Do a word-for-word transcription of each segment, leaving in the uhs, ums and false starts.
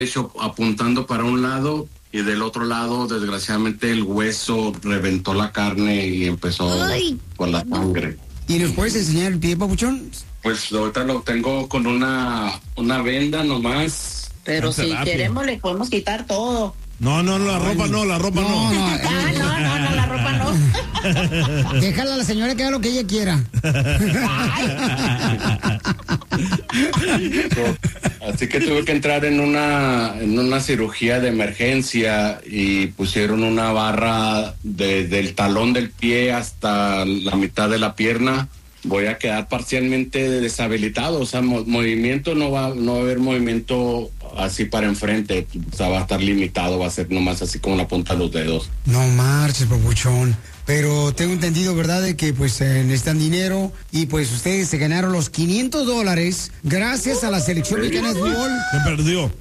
hecho apuntando para un lado y del otro lado, desgraciadamente, el hueso reventó la carne y empezó Ay. con la sangre. ¿Y nos puedes enseñar el pie, papuchón? Pues ahorita lo tengo con una, una venda nomás. Pero si queremos le podemos quitar todo. No, no, la ropa no, la ropa no. No, no, ah, no, no, no, la ropa no. Déjala a la señora que haga lo que ella quiera. Así que tuve que entrar en una en una cirugía de emergencia y pusieron una barra de, del talón del pie hasta la mitad de la pierna. Voy a quedar parcialmente deshabilitado, o sea, mo- movimiento no va, no va a haber movimiento así para enfrente, o sea, va a estar limitado, va a ser nomás así como la punta de los dedos. No marches, papuchón. Pero tengo entendido, ¿verdad?, de que pues eh, necesitan dinero y pues ustedes se ganaron los quinientos dólares gracias a la selección mexicana de fútbol. Se perdió.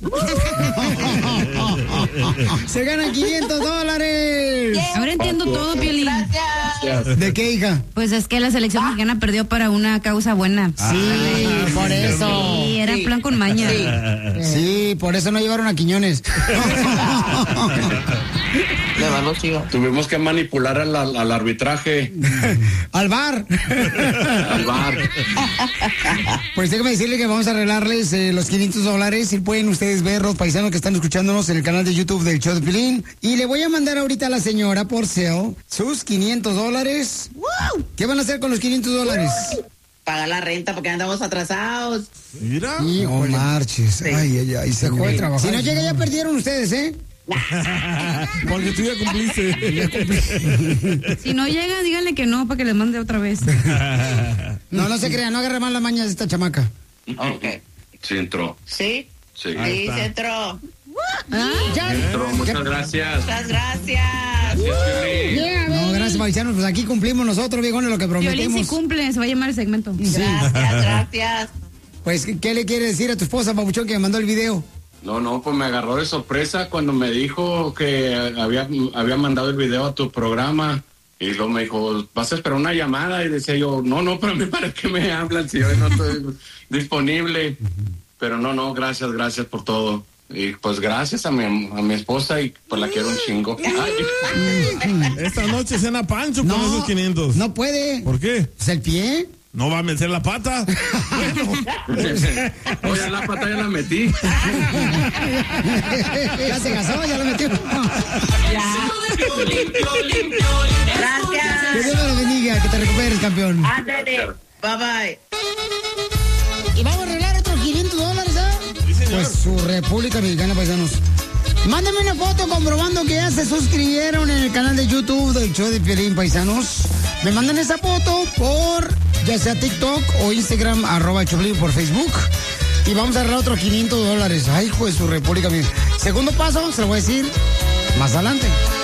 Se ganan quinientos dólares. Ahora entiendo todo, Piolín. Gracias. ¿De qué, hija? Pues es que la selección mexicana perdió para una causa buena. Sí, por eso. Sí, era plan con maña. Sí. Sí, por eso no llevaron a Quiñones. Tuvimos que manipular al, al, al arbitraje. Al bar. Al bar. Pues déjame decirle que vamos a arreglarles eh, los quinientos dólares. Y pueden ustedes ver, los paisanos que están escuchándonos en el canal de YouTube del show de Piolín. Y le voy a mandar ahorita a la señora por sale sus quinientos dólares. ¿Qué van a hacer con los quinientos dólares? Pagar la renta porque andamos atrasados. Mira. Y no marches. Sí. Ay, ay, ay. Se fue a trabajar. Si no llega, ya perdieron ustedes, ¿eh? Porque tú ya cumpliste. Si no llega, díganle que no para que les mande otra vez. No, no se crean, no agarre mal las mañas de esta chamaca. Ok. Sí entró. ¿Sí? Sí. Sí, se entró. Ah, Ya. Entró, muchas gracias. Muchas gracias. Yeah, no, gracias, paisanos. Pues aquí cumplimos nosotros, viejones, lo que Piolín prometemos. si cumple, se va a llamar el segmento. Gracias, gracias. Pues, ¿qué le quiere decir a tu esposa, papuchón, que me mandó el video? No, no, pues me agarró de sorpresa cuando me dijo que había, había mandado el video a tu programa. Y luego me dijo, ¿vas a esperar una llamada? Y decía yo, no, no, pero a mí para qué me hablan si hoy no estoy disponible. Pero no, no, gracias, gracias por todo. Y pues gracias a mi, a mi esposa y pues la quiero un chingo. Ay. Esta noche cena Pancho con No, esos quinientos. no puede. ¿Por qué? ¿Es el pie? No va a meter la pata. Oye, la pata ya la metí. Ya se casó, ya lo metió. Gracias. Que Dios me lo bendiga, que te recuperes, campeón. Ándale. Bye bye. Y vamos a arreglar otros quinientos dólares, ¿eh? Sí, señor. Pues su República Mexicana, paisanos. Mándame una foto comprobando que ya se suscribieron en el canal de YouTube del show de Piolín, paisanos. Me mandan esa foto por ya sea TikTok o Instagram, arroba Choplin por Facebook. Y vamos a arreglar otros quinientos dólares. Ay, hijo de su República Mexicana. Segundo paso, se lo voy a decir más adelante.